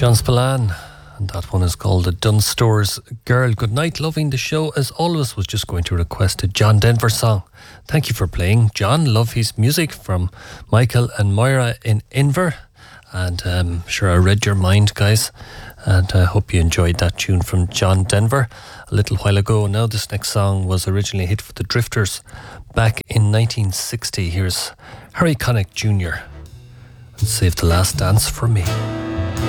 John Spillane, and that one is called The Dunstores Girl. Good night, loving the show as always. Was just going to request a John Denver song. Thank you for playing, John. Love his music from Michael and Moira in Inver. And sure, I read your mind, guys. And I hope you enjoyed that tune from John Denver a little while ago. Now, this next song was originally a hit for the Drifters back in 1960. Here's Harry Connick Jr. and Save the Last Dance for Me.